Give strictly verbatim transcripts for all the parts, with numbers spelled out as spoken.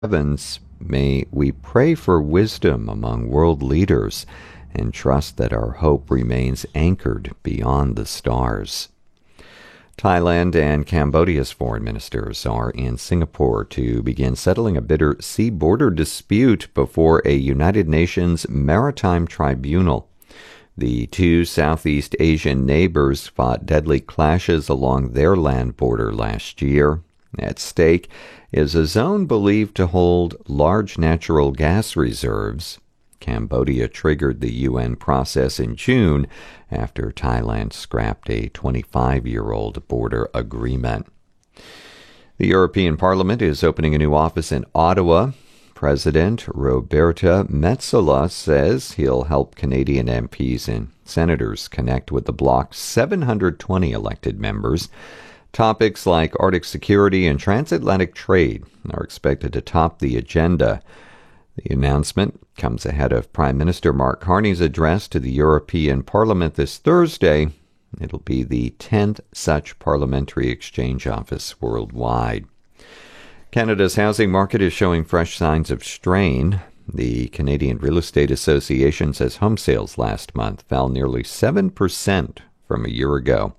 heavens, may we pray for wisdom among world leaders and trust that our hope remains anchored beyond the stars. Thailand and Cambodia's foreign ministers are in Singapore to begin settling a bitter sea border dispute before a United Nations Maritime Tribunal. The two Southeast Asian neighbors fought deadly clashes along their land border last year. At stake is a zone believed to hold large natural gas reserves. Cambodia triggered the U N process in June after Thailand scrapped a twenty-five-year-old border agreement. The European Parliament is opening a new office in Ottawa. President Roberta Metsola says he'll help Canadian M Ps and senators connect with the bloc's seven hundred twenty elected members. Topics like Arctic security and transatlantic trade are expected to top the agenda. The announcement comes ahead of Prime Minister Mark Carney's address to the European Parliament this Thursday. It'll be the tenth such parliamentary exchange office worldwide. Canada's housing market is showing fresh signs of strain. The Canadian Real Estate Association says home sales last month fell nearly seven percent from a year ago.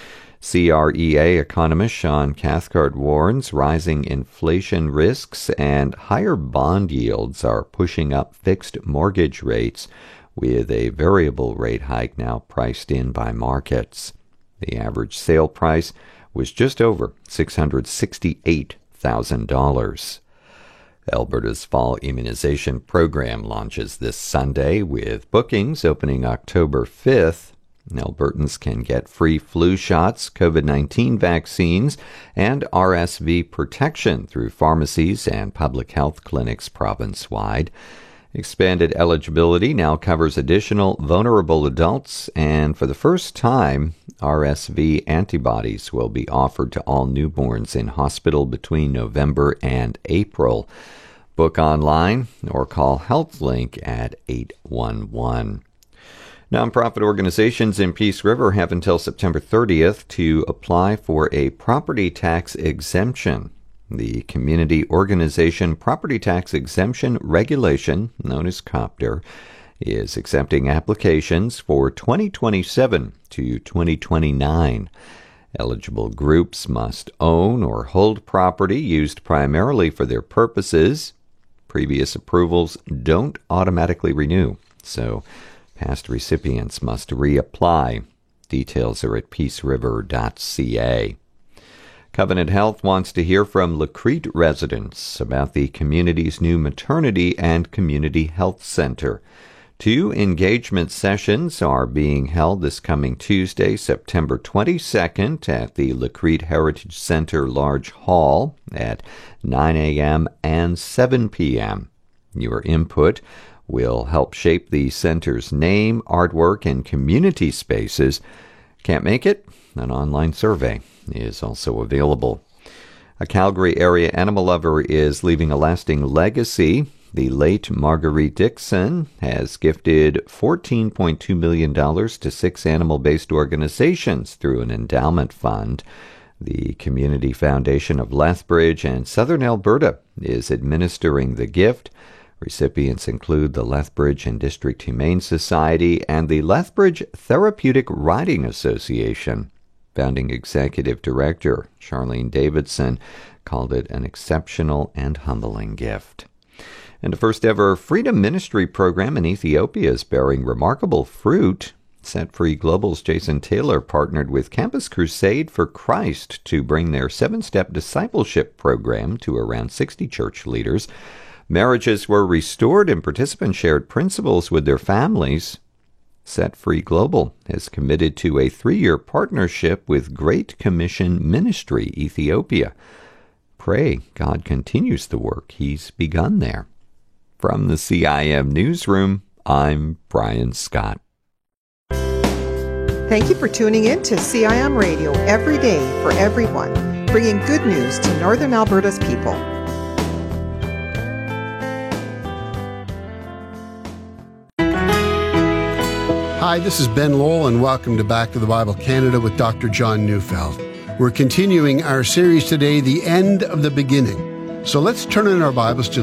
C R E A economist Sean Cathcart warns rising inflation risks and higher bond yields are pushing up fixed mortgage rates, with a variable rate hike now priced in by markets. The average sale price was just over six hundred sixty-eight thousand dollars. Alberta's fall immunization program launches this Sunday, with bookings opening October fifth. Albertans can get free flu shots, COVID nineteen vaccines, and R S V protection through pharmacies and public health clinics province-wide. Expanded eligibility now covers additional vulnerable adults, and for the first time, R S V antibodies will be offered to all newborns in hospital between November and April. Book online or call HealthLink at eight one one. Nonprofit organizations in Peace River have until September thirtieth to apply for a property tax exemption. The Community Organization Property Tax Exemption Regulation, known as COPTR, is accepting applications for twenty twenty-seven to twenty twenty-nine. Eligible groups must own or hold property used primarily for their purposes. Previous approvals don't automatically renew, so past recipients must reapply. Details are at peace river dot c a. Covenant Health wants to hear from Lacrete residents about the community's new maternity and community health center. Two engagement sessions are being held this coming Tuesday, September twenty-second, at the Lacrete Heritage Center Large Hall at nine a.m. and seven p.m. Your input will help shape the center's name, artwork, and community spaces. Can't make it? An online survey is also available. A Calgary area animal lover is leaving a lasting legacy. The late Marguerite Dixon has gifted fourteen point two million dollars to six animal-based organizations through an endowment fund. The Community Foundation of Lethbridge and Southern Alberta is administering the gift. Recipients include the Lethbridge and District Humane Society and the Lethbridge Therapeutic Riding Association. Founding Executive Director Charlene Davidson called it an exceptional and humbling gift. And the first ever Freedom Ministry program in Ethiopia is bearing remarkable fruit. Set Free Global's Jason Taylor partnered with Campus Crusade for Christ to bring their seven-step discipleship program to around sixty church leaders. Marriages were restored and participants shared principles with their families. Set Free Global has committed to a three-year partnership with Great Commission Ministry Ethiopia. Pray God continues the work He's begun there. From the C I M Newsroom, I'm Brian Scott. Thank you for tuning in to C I M Radio every day for everyone, bringing good news to Northern Alberta's people. Hi, this is Ben Lowell, and welcome to Back to the Bible Canada with Doctor John Neufeld. We're continuing our series today, The End of the Beginning. So let's turn in our Bibles to